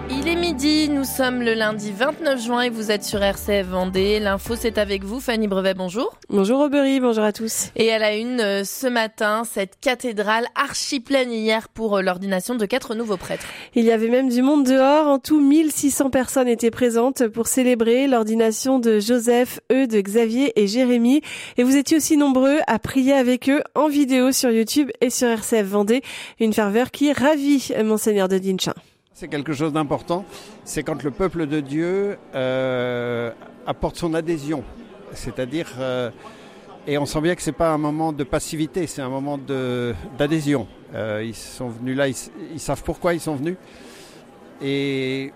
Il est midi, nous sommes le lundi 29 juin et vous êtes sur RCF Vendée. L'info, c'est avec vous, Fanny Brevet, bonjour. Bonjour Aubery, bonjour à tous. Et à la une, ce matin, cette cathédrale archi-pleine hier pour l'ordination de 4 nouveaux prêtres. Il y avait même du monde dehors. En tout, 1600 personnes étaient présentes pour célébrer l'ordination de Joseph, de Xavier et Jérémie. Et vous étiez aussi nombreux à prier avec eux en vidéo sur YouTube et sur RCF Vendée. Une ferveur qui ravit Monseigneur de Dinchin. C'est quelque chose d'important, c'est quand le peuple de Dieu apporte son adhésion, c'est-à-dire, et on sent bien que c'est pas un moment de passivité, c'est un moment d'adhésion. Ils sont venus là, ils savent pourquoi ils sont venus, et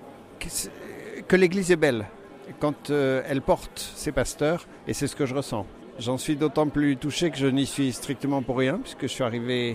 que l'Église est belle quand elle porte ses pasteurs, et c'est ce que je ressens. J'en suis d'autant plus touché que je n'y suis strictement pour rien, puisque je suis arrivé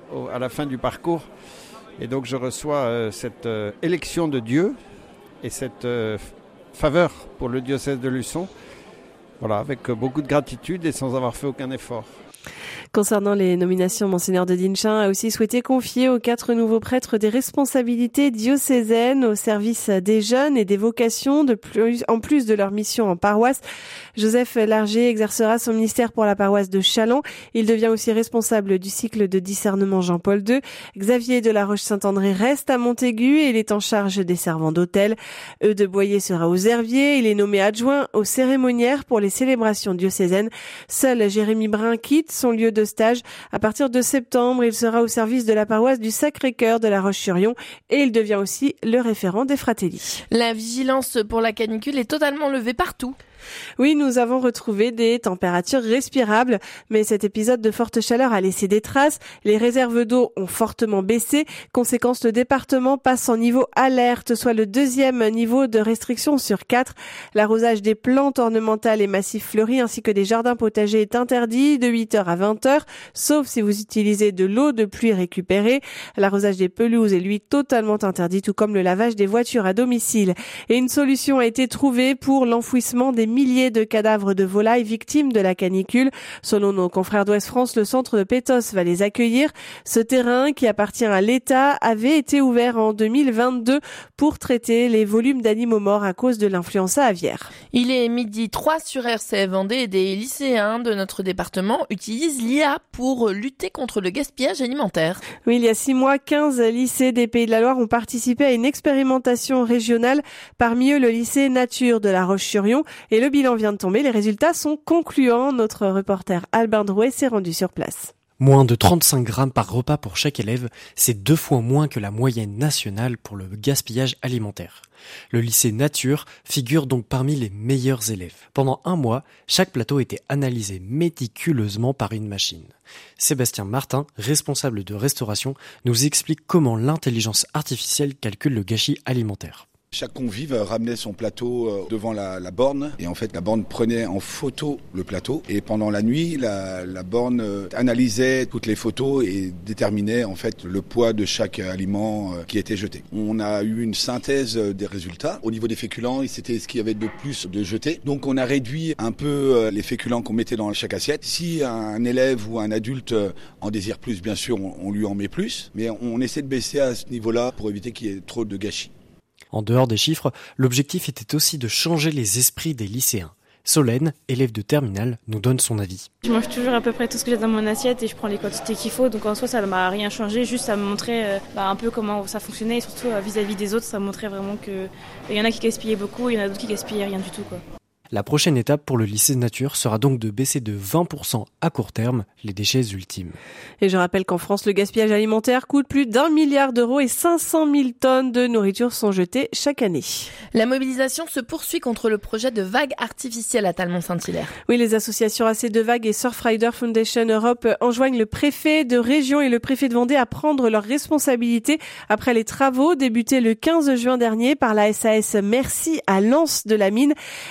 à la fin du parcours. Et donc je reçois cette élection de Dieu et cette faveur pour le diocèse de Luçon, voilà, avec beaucoup de gratitude et sans avoir fait aucun effort. Concernant les nominations, Monseigneur de Dinchin a aussi souhaité confier aux 4 nouveaux prêtres des responsabilités diocésaines au service des jeunes et des vocations, en plus de leur mission en paroisse. Joseph Larger exercera son ministère pour la paroisse de Challans. Il devient aussi responsable du cycle de discernement Jean-Paul II. Xavier de la Roche-Saint-André reste à Montaigu et il est en charge des servants d'hôtel. De Boyer sera aux Herbiers. Il est nommé adjoint aux cérémoniaires pour les célébrations diocésaines. Seul Jérémy Brun quitte son lieu de stage. À partir de septembre, il sera au service de la paroisse du Sacré-Cœur de la Roche-sur-Yon et il devient aussi le référent des Fratelli. La vigilance pour la canicule est totalement levée partout. Oui, nous avons retrouvé des températures respirables, mais cet épisode de forte chaleur a laissé des traces. Les réserves d'eau ont fortement baissé. Conséquence, le département passe en niveau alerte, soit le 2e niveau de restriction sur 4. L'arrosage des plantes ornementales et massifs fleuris ainsi que des jardins potagers est interdit de 8h à 20h, sauf si vous utilisez de l'eau de pluie récupérée. L'arrosage des pelouses est lui totalement interdit, tout comme le lavage des voitures à domicile. Et une solution a été trouvée pour l'enfouissement des milliers de cadavres de volailles victimes de la canicule. Selon nos confrères d'Ouest France, le centre de Pétos va les accueillir. Ce terrain, qui appartient à l'État, avait été ouvert en 2022 pour traiter les volumes d'animaux morts à cause de l'influenza aviaire. Il est midi 3 sur RCF Vendée et des lycéens de notre département utilisent l'IA pour lutter contre le gaspillage alimentaire. Oui, il y a 6 mois, 15 lycées des Pays de la Loire ont participé à une expérimentation régionale. Parmi eux, le lycée Nature de la Roche-sur-Yon. Et le bilan vient de tomber, les résultats sont concluants. Notre reporter Albin Drouet s'est rendu sur place. Moins de 35 grammes par repas pour chaque élève, c'est 2 fois moins que la moyenne nationale pour le gaspillage alimentaire. Le lycée Nature figure donc parmi les meilleurs élèves. Pendant 1 mois, chaque plateau était analysé méticuleusement par une machine. Sébastien Martin, responsable de restauration, nous explique comment l'intelligence artificielle calcule le gâchis alimentaire. Chaque convive ramenait son plateau devant la borne et en fait la borne prenait en photo le plateau et pendant la nuit la borne analysait toutes les photos et déterminait en fait le poids de chaque aliment qui était jeté. On a eu une synthèse des résultats. Au niveau des féculents, c'était ce qu'il y avait de plus de jeté. Donc on a réduit un peu les féculents qu'on mettait dans chaque assiette. Si un élève ou un adulte en désire plus, bien sûr on lui en met plus, mais on essaie de baisser à ce niveau-là pour éviter qu'il y ait trop de gâchis. En dehors des chiffres, l'objectif était aussi de changer les esprits des lycéens. Solène, élève de terminale, nous donne son avis. Je mange toujours à peu près tout ce que j'ai dans mon assiette et je prends les quantités qu'il faut. Donc en soi, ça ne m'a rien changé, juste ça me montrait un peu comment ça fonctionnait et surtout vis-à-vis des autres, ça montrait vraiment qu'il y en a qui gaspillaient beaucoup et il y en a d'autres qui gaspillaient rien du tout, quoi. La prochaine étape pour le lycée Nature sera donc de baisser de 20% à court terme les déchets ultimes. Et je rappelle qu'en France, le gaspillage alimentaire coûte plus d'1 milliard d'euros et 500 000 tonnes de nourriture sont jetées chaque année. La mobilisation se poursuit contre le projet de vague artificielle à Talmont-Saint-Hilaire. Oui, les associations AC2Vagues et Surfrider Foundation Europe enjoignent le préfet de région et le préfet de Vendée à prendre leurs responsabilités après les travaux débutés le 15 juin dernier par la SAS Merci à Lens de la Mine. Elle dénonce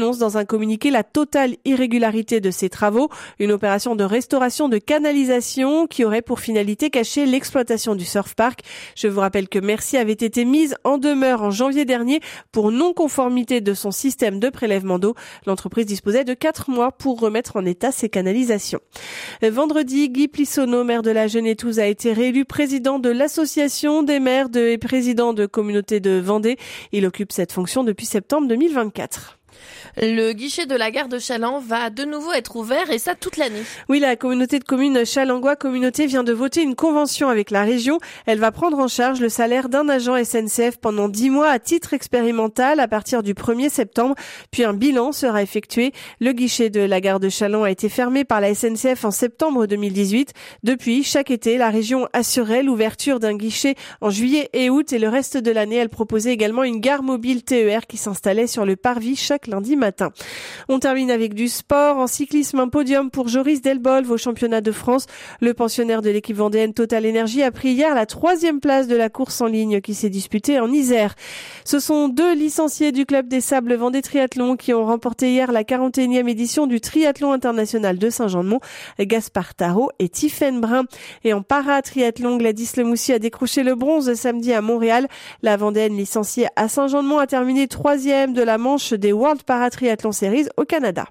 dénonce dans un communiqué la totale irrégularité de ces travaux, une opération de restauration de canalisation qui aurait pour finalité caché l'exploitation du surf park. Je vous rappelle que Mercier avait été mise en demeure en janvier dernier pour non-conformité de son système de prélèvement d'eau. L'entreprise disposait de 4 mois pour remettre en état ses canalisations. Vendredi, Guy Plissonneau, maire de la Genetouze, a été réélu président de l'association des maires et président de communauté de Vendée. Il occupe cette fonction depuis septembre 2024. Le guichet de la gare de Chaland va de nouveau être ouvert et ça toute l'année. Oui, la communauté de communes Chalangois Communauté vient de voter une convention avec la région. Elle va prendre en charge le salaire d'un agent SNCF pendant 10 mois à titre expérimental à partir du 1er septembre. Puis un bilan sera effectué. Le guichet de la gare de Chaland a été fermé par la SNCF en septembre 2018. Depuis, chaque été, la région assurait l'ouverture d'un guichet en juillet et août et le reste de l'année, elle proposait également une gare mobile TER qui s'installait sur le parvis chaque lundi matin. On termine avec du sport. En cyclisme, un podium pour Joris Delbolve au championnat de France. Le pensionnaire de l'équipe vendéenne Total Energy a pris hier la 3e place de la course en ligne qui s'est disputée en Isère. Ce sont 2 licenciés du club des Sables Vendée Triathlon qui ont remporté hier la 41e édition du Triathlon international de Saint-Jean-de-Mont. Gaspard Tarot et Tiffaine Brun. Et en para-triathlon, Gladys Lemoussi a décroché le bronze samedi à Montréal. La vendéenne licenciée à Saint-Jean-de-Mont a terminé 3e de la manche des World Para-Triathlon Series au Canada.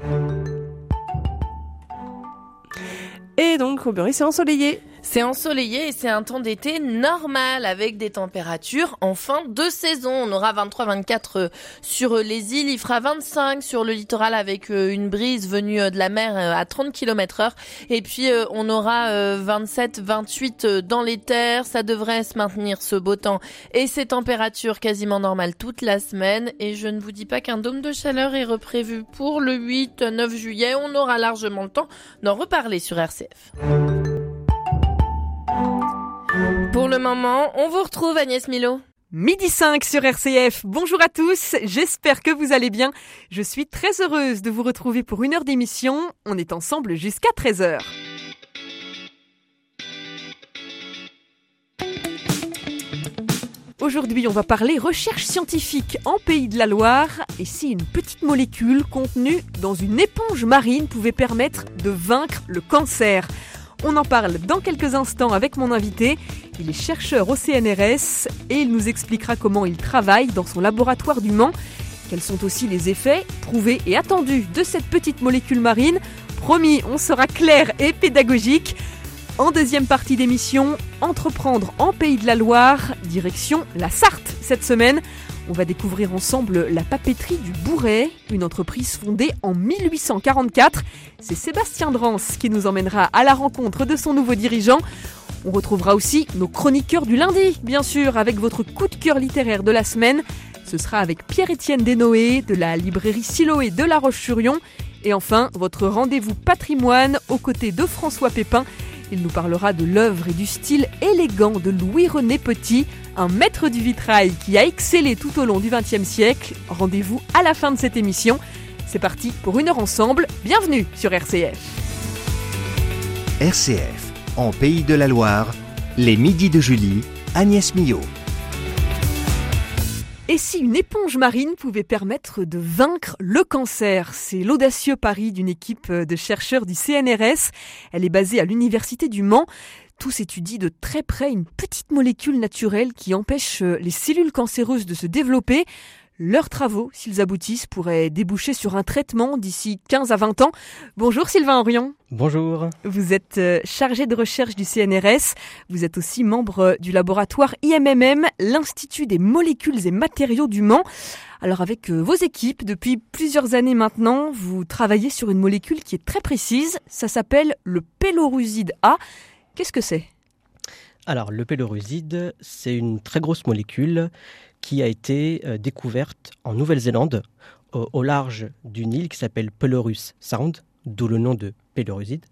Et donc, Aubery, c'est ensoleillé. C'est ensoleillé et c'est un temps d'été normal avec des températures en fin de saison. On aura 23-24 sur les îles, il fera 25 sur le littoral avec une brise venue de la mer à 30 km/h. Et puis on aura 27-28 dans les terres. Ça devrait se maintenir ce beau temps et ces températures quasiment normales toute la semaine. Et je ne vous dis pas qu'un dôme de chaleur est reprévu pour le 8-9 juillet. On aura largement le temps d'en reparler sur RCF. Pour le moment, on vous retrouve Agnès Milo. 12h05 sur RCF. Bonjour à tous, j'espère que vous allez bien. Je suis très heureuse de vous retrouver pour une heure d'émission. On est ensemble jusqu'à 13h. Aujourd'hui, on va parler recherche scientifique en Pays de la Loire. Et si une petite molécule contenue dans une éponge marine pouvait permettre de vaincre le cancer ? On en parle dans quelques instants avec mon invité. Il est chercheur au CNRS et il nous expliquera comment il travaille dans son laboratoire du Mans. Quels sont aussi les effets prouvés et attendus de cette petite molécule marine. Promis, on sera clair et pédagogique. En deuxième partie d'émission, entreprendre en Pays de la Loire, direction la Sarthe cette semaine. On va découvrir ensemble la papeterie du Bourret, une entreprise fondée en 1844. C'est Sébastien Drance qui nous emmènera à la rencontre de son nouveau dirigeant. On retrouvera aussi nos chroniqueurs du lundi, bien sûr, avec votre coup de cœur littéraire de la semaine. Ce sera avec Pierre-Étienne Desnoë de la librairie Siloé de La Roche-sur-Yon. Et enfin, votre rendez-vous patrimoine aux côtés de François Pépin. Il nous parlera de l'œuvre et du style élégant de Louis-René Petit, un maître du vitrail qui a excellé tout au long du XXe siècle. Rendez-vous à la fin de cette émission. C'est parti pour une heure ensemble. Bienvenue sur RCF. RCF, en Pays de la Loire, les midis de Julie, Agnès Millot. Et si une éponge marine pouvait permettre de vaincre le cancer ? C'est l'audacieux pari d'une équipe de chercheurs du CNRS. Elle est basée à l'université du Mans. Tous étudient de très près une petite molécule naturelle qui empêche les cellules cancéreuses de se développer. Leurs travaux, s'ils aboutissent, pourraient déboucher sur un traitement d'ici 15 à 20 ans. Bonjour Sylvain Henrion. Bonjour. Vous êtes chargé de recherche du CNRS. Vous êtes aussi membre du laboratoire IMMM, l'Institut des molécules et matériaux du Mans. Alors avec vos équipes, depuis plusieurs années maintenant, vous travaillez sur une molécule qui est très précise. Ça s'appelle le péloruside A. Qu'est-ce que c'est ? Alors le péloruside, c'est une très grosse molécule qui a été découverte en Nouvelle-Zélande, au large d'une île qui s'appelle Pelorus Sound, d'où le nom de péloruside.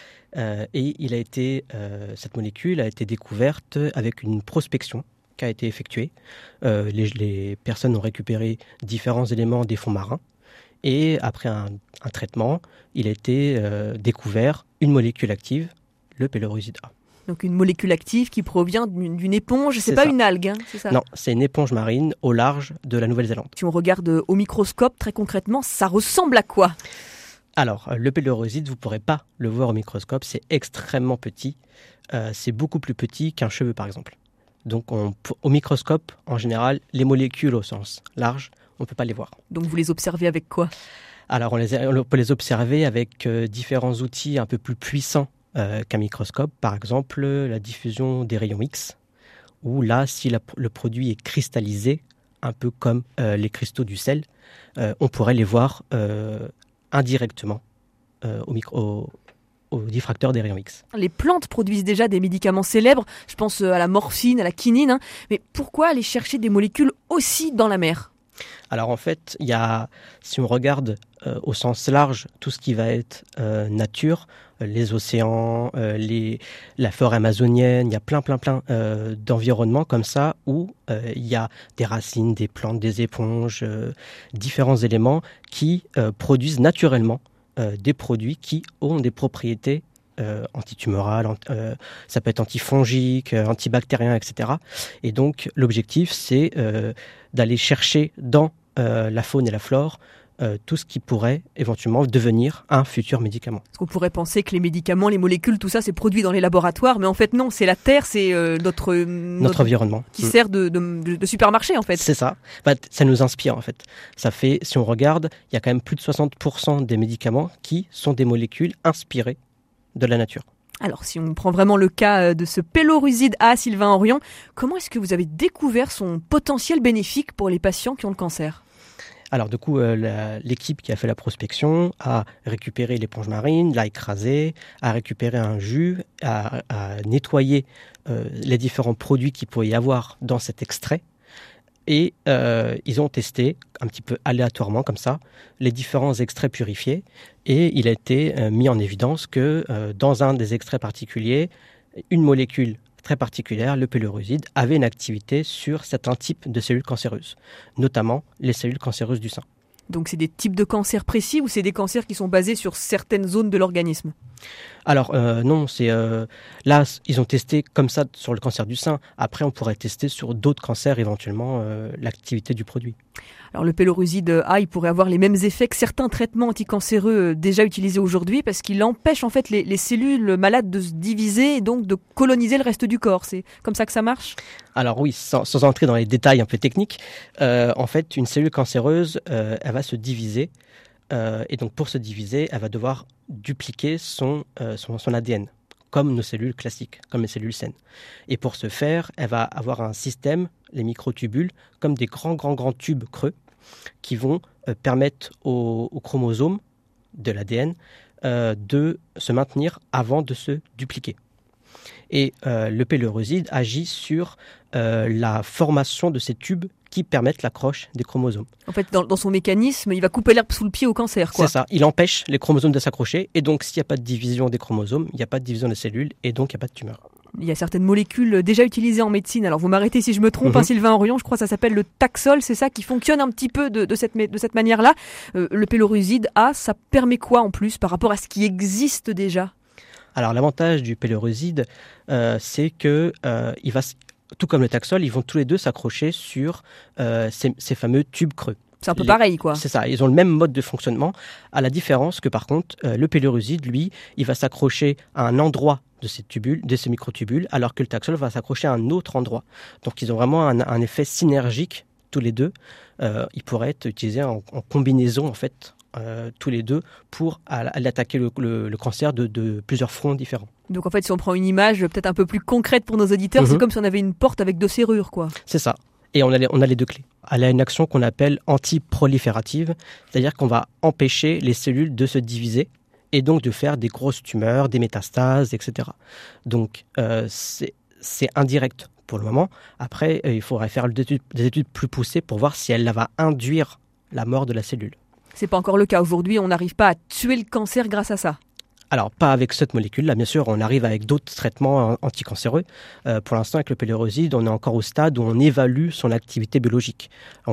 Et cette molécule a été découverte avec une prospection qui a été effectuée. Les personnes ont récupéré différents éléments des fonds marins. Et après un traitement, il a été découvert une molécule active, le péloruside A. Donc une molécule active qui provient d'une éponge, c'est C'est pas ça. une algue, hein, c'est ça? Non, c'est une éponge marine au large de la Nouvelle-Zélande. Si on regarde au microscope, très concrètement, ça ressemble à quoi? Alors, le péloroside, vous ne pourrez pas le voir au microscope, c'est extrêmement petit. C'est beaucoup plus petit qu'un cheveu, par exemple. Donc, au microscope, en général, les molécules au sens large, on ne peut pas les voir. Donc vous les observez avec quoi? Alors, on peut les observer avec différents outils un peu plus puissants qu'un microscope. Par exemple, la diffusion des rayons X, où là, si le produit est cristallisé, un peu comme les cristaux du sel, on pourrait les voir indirectement au diffracteur des rayons X. Les plantes produisent déjà des médicaments célèbres, je pense à la morphine, à la quinine, hein. Mais pourquoi aller chercher des molécules aussi dans la mer? Alors en fait, si on regarde au sens large tout ce qui va être nature, les océans, la forêt amazonienne, il y a plein d'environnements comme ça où il y a des racines, des plantes, des éponges, différents éléments qui produisent naturellement des produits qui ont des propriétés antitumorales, ça peut être antifongique, antibactérien, etc. Et donc l'objectif, c'est d'aller chercher dans la faune et la flore tout ce qui pourrait éventuellement devenir un futur médicament. Parce qu'on pourrait penser que les médicaments, les molécules, tout ça, c'est produit dans les laboratoires, mais en fait non, c'est la Terre, c'est notre environnement qui sert de supermarché en fait. C'est ça. Ça nous inspire en fait. Ça fait, si on regarde, il y a quand même plus de 60% des médicaments qui sont des molécules inspirées de la nature. Alors, si on prend vraiment le cas de ce péloruside A, Sylvain Henrion, comment est-ce que vous avez découvert son potentiel bénéfique pour les patients qui ont le cancer? Alors, du coup, l'équipe qui a fait la prospection a récupéré l'éponge marine, l'a écrasée, a récupéré un jus, a nettoyé les différents produits qu'il pouvait y avoir dans cet extrait. Et ils ont testé un petit peu aléatoirement comme ça les différents extraits purifiés et il a été mis en évidence que dans un des extraits particuliers, une molécule très particulière, le péloruside, avait une activité sur certains types de cellules cancéreuses, notamment les cellules cancéreuses du sein. Donc c'est des types de cancers précis ou c'est des cancers qui sont basés sur certaines zones de l'organisme? Alors non, là ils ont testé comme ça sur le cancer du sein. Après on pourrait tester sur d'autres cancers éventuellement l'activité du produit. Alors le péloruside A, il pourrait avoir les mêmes effets que certains traitements anticancéreux déjà utilisés aujourd'hui parce qu'il empêche en fait les cellules malades de se diviser et donc de coloniser le reste du corps. C'est comme ça que ça marche? Alors oui, sans entrer dans les détails un peu techniques, en fait une cellule cancéreuse, elle va se diviser. Et donc pour se diviser, elle va devoir dupliquer son ADN, comme nos cellules classiques, comme les cellules saines. Et pour ce faire, elle va avoir un système, les microtubules, comme des grands tubes creux, qui vont permettre aux chromosomes de l'ADN de se maintenir avant de se dupliquer. Et le péloruside agit sur la formation de ces tubes qui permettent l'accroche des chromosomes. En fait, dans son mécanisme, il va couper l'herbe sous le pied au cancer, quoi. C'est ça, il empêche les chromosomes de s'accrocher, et donc s'il n'y a pas de division des chromosomes, il n'y a pas de division des cellules, et donc il n'y a pas de tumeur. Il y a certaines molécules déjà utilisées en médecine, alors vous m'arrêtez si je me trompe, Sylvain Henrion, je crois que ça s'appelle le Taxol, c'est ça qui fonctionne un petit peu de cette manière-là. Le péloruside A, ça permet quoi en plus par rapport à ce qui existe déjà? Alors l'avantage du péloruside, c'est que il va, tout comme le Taxol, ils vont tous les deux s'accrocher sur ces fameux tubes creux. C'est un peu pareil, quoi. C'est ça, ils ont le même mode de fonctionnement, à la différence que par contre, le péloruside, lui, il va s'accrocher à un endroit de ces microtubules, alors que le Taxol va s'accrocher à un autre endroit. Donc ils ont vraiment un effet synergique, tous les deux. Ils pourraient être utilisés en combinaison, en fait, tous les deux, pour aller attaquer le cancer de plusieurs fronts différents. Donc en fait, si on prend une image peut-être un peu plus concrète pour nos auditeurs, c'est comme si on avait une porte avec 2 serrures, quoi. C'est ça. Et on a les 2 clés. Elle a une action qu'on appelle antiproliférative, c'est-à-dire qu'on va empêcher les cellules de se diviser et donc de faire des grosses tumeurs, des métastases, etc. Donc c'est indirect pour le moment. Après, il faudrait faire des études plus poussées pour voir si elle va induire la mort de la cellule. C'est pas encore le cas aujourd'hui, on n'arrive pas à tuer le cancer grâce à ça. Alors, pas avec cette molécule-là, bien sûr, on arrive avec d'autres traitements anticancéreux. Pour l'instant, avec le péloroside, on est encore au stade où on évalue son activité biologique.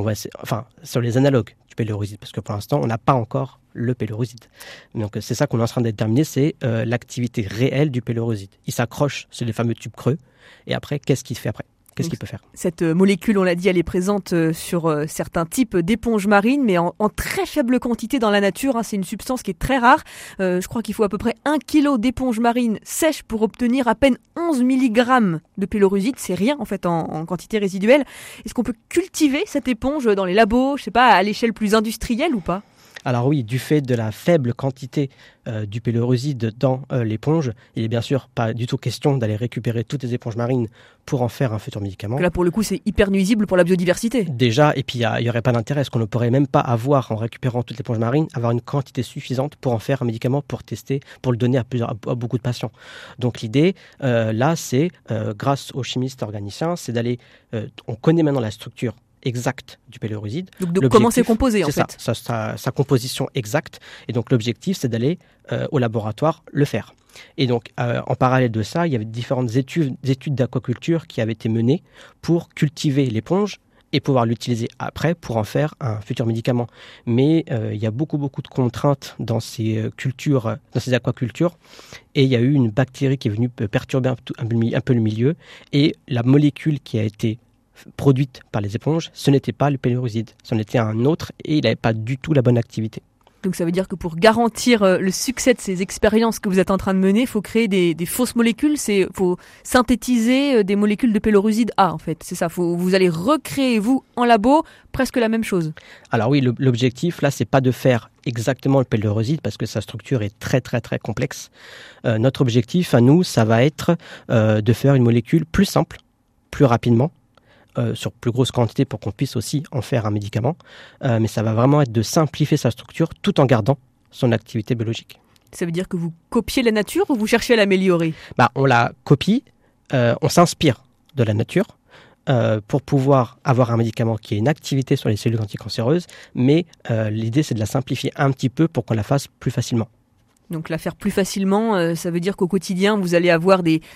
Sur les analogues du péloroside, parce que pour l'instant, on n'a pas encore le péloroside. Donc, c'est ça qu'on est en train de déterminer, c'est l'activité réelle du péloroside. Il s'accroche sur les fameux tubes creux, et après, qu'est-ce qu'il fait après ? Qu'est-ce qu'il peut faire ? Cette molécule, on l'a dit, elle est présente sur certains types d'éponges marines, mais en très faible quantité dans la nature. C'est une substance qui est très rare. Je crois qu'il faut à peu près 1 kg d'éponge marine sèche pour obtenir à peine 11 mg de péloruside. C'est rien en fait en quantité résiduelle. Est-ce qu'on peut cultiver cette éponge dans les labos, je sais pas, à l'échelle plus industrielle ou pas ? Alors oui, du fait de la faible quantité du péloruside dans l'éponge, il est bien sûr pas du tout question d'aller récupérer toutes les éponges marines pour en faire un futur médicament. Là, pour le coup, c'est hyper nuisible pour la biodiversité. Déjà, et puis il n'y aurait pas d'intérêt, parce qu'on ne pourrait même pas avoir, en récupérant toutes les éponges marines, avoir une quantité suffisante pour en faire un médicament pour tester, pour le donner à beaucoup de patients. Donc l'idée, là, c'est, grâce aux chimistes organiciens, c'est d'aller, on connaît maintenant la structure exacte du péloruside. Donc comment c'est composé en fait ? Sa composition exacte. Et donc l'objectif, c'est d'aller au laboratoire le faire. Et donc en parallèle de ça, il y avait différentes études d'aquaculture qui avaient été menées pour cultiver l'éponge et pouvoir l'utiliser après pour en faire un futur médicament. Mais il y a beaucoup de contraintes dans ces cultures, dans ces aquacultures, et il y a eu une bactérie qui est venue perturber un peu le milieu, et la molécule qui a été produite par les éponges, ce n'était pas le péloruside, c'en était un autre, et il n'avait pas du tout la bonne activité. Donc ça veut dire que pour garantir le succès de ces expériences que vous êtes en train de mener, il faut créer des fausses molécules, il faut synthétiser des molécules de péloruside A en fait, c'est ça, vous allez recréer vous en labo presque la même chose. Alors oui, l'objectif là, c'est pas de faire exactement le péloruside parce que sa structure est très complexe. Notre objectif à nous, ça va être de faire une molécule plus simple, plus rapidement, sur plus grosse quantité pour qu'on puisse aussi en faire un médicament. Mais ça va vraiment être de simplifier sa structure tout en gardant son activité biologique. Ça veut dire que vous copiez la nature ou vous cherchez à l'améliorer ? On la copie, on s'inspire de la nature pour pouvoir avoir un médicament qui ait une activité sur les cellules anticancéreuses, mais l'idée c'est de la simplifier un petit peu pour qu'on la fasse plus facilement. Donc la faire plus facilement, ça veut dire qu'au quotidien, vous allez avoir des